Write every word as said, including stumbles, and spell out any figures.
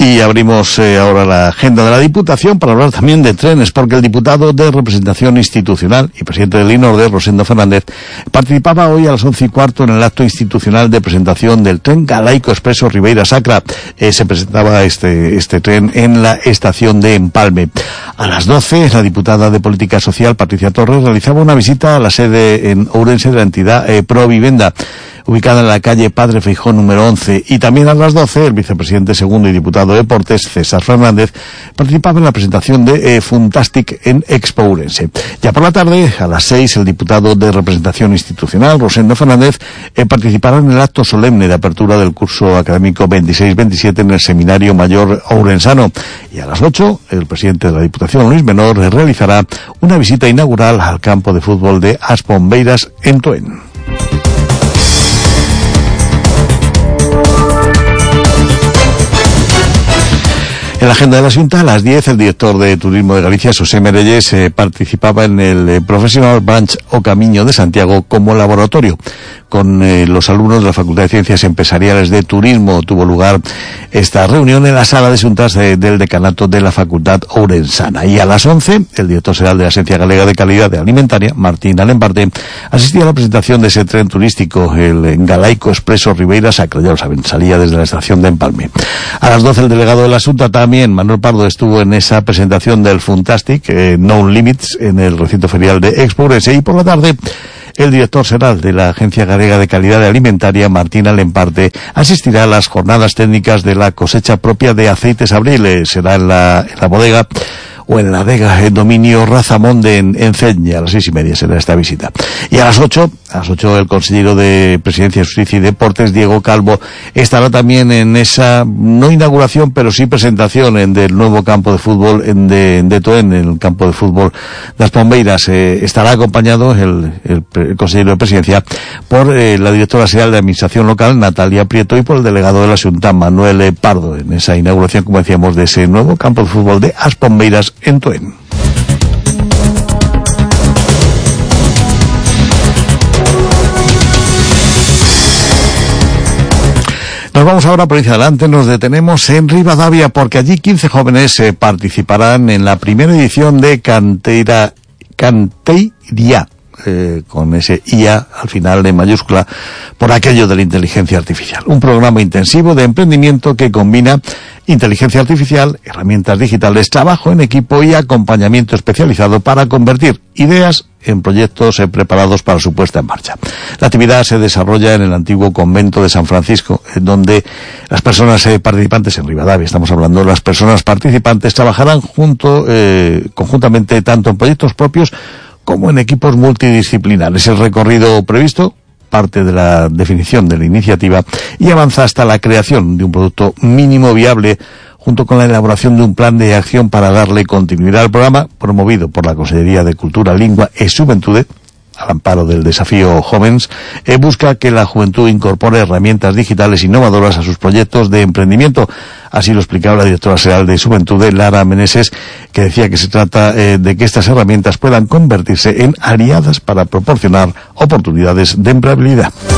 Y abrimos eh, ahora la agenda de la Diputación para hablar también de trenes, porque el diputado de Representación Institucional y presidente del INORDE, Rosendo Fernández, participaba hoy a las once y cuarto en el acto institucional de presentación del tren Galaico Expreso Ribeira Sacra. Eh, se presentaba este, este tren en la estación de Empalme. A las doce, la diputada de Política Social, Patricia Torres, realizaba una visita a la sede en Ourense de la entidad eh, Provivenda, ubicada en la calle Padre Feijóo número once, y también a las doce el vicepresidente segundo y diputado de Deportes, César Fernández, participaba en la presentación de eh, Funtastic en Expo Ourense. Ya por la tarde, a las seis, el diputado de Representación Institucional, Rosendo Fernández, eh, participará en el acto solemne de apertura del curso académico veintiséis veintisiete en el Seminario Mayor Ourensano. Y a las ocho, el presidente de la Diputación, Luis Menor, realizará una visita inaugural al campo de fútbol de As Pombeiras en Toen. En la agenda de la Xunta, a las diez, el director de Turismo de Galicia, Xosé Merelles, eh, participaba en el eh, Professional Branch o Camiño de Santiago como laboratorio. Con eh, los alumnos de la Facultad de Ciencias Empresariales de Turismo tuvo lugar esta reunión en la sala de xuntas de, del decanato de la Facultad Ourensana. Y a las once, el director general de la Agencia Galega de Calidad Alimentaria, Martín Alemparte, asistía a la presentación de ese tren turístico, el Galaico Expreso Ribeira Sacra, ya lo saben, salía desde la estación de Empalme. A las doce, el delegado de la Xunta, también Manuel Pardo, estuvo en esa presentación del Funtastic, eh, No Limits, en el recinto ferial de Expo Ourense. Y por la tarde, el director general de la Agencia Galega de Calidad Alimentaria, Martín Alemparte, asistirá a las jornadas técnicas de la cosecha propia de aceites Abril. Será en la, en la bodega o en la Vega, en dominio Razamonde en, en Ceña. A las seis y media será esta visita. Y a las ocho, a las ocho, el consejero de Presidencia, Justicia y Deportes, Diego Calvo, estará también en esa, no inauguración, pero sí presentación en del nuevo campo de fútbol en de, en de Toen, en el campo de fútbol de As Pombeiras. Eh, estará acompañado el, el, el consejero de Presidencia por eh, la directora general de Administración Local, Natalia Prieto, y por el delegado de la Xunta, Manuel Pardo, en esa inauguración, como decíamos, de ese nuevo campo de fútbol de As Pombeiras en Toen. Nos vamos ahora por ahí adelante, nos detenemos en Ribadavia, porque allí quince jóvenes eh, participarán en la primera edición de Canteira, Canteiria, eh, con ese I A al final de mayúscula, por aquello de la inteligencia artificial. Un programa intensivo de emprendimiento que combina inteligencia artificial, herramientas digitales, trabajo en equipo y acompañamiento especializado para convertir ideas en proyectos eh, preparados para su puesta en marcha. La actividad se desarrolla en el antiguo convento de San Francisco, en donde las personas eh, participantes en Ribadavia, estamos hablando, las personas participantes trabajarán junto, eh, conjuntamente tanto en proyectos propios como en equipos multidisciplinares. El recorrido previsto parte de la definición de la iniciativa y avanza hasta la creación de un producto mínimo viable, junto con la elaboración de un plan de acción para darle continuidad al programa, promovido por la Consellería de Cultura, Lingua e Xuventude, al amparo del desafío Jóvenes. Eh, busca que la juventud incorpore herramientas digitales innovadoras a sus proyectos de emprendimiento. Así lo explicaba la directora general de Xuventude, Lara Meneses, que decía que se trata eh, de que estas herramientas puedan convertirse en aliadas para proporcionar oportunidades de empleabilidad.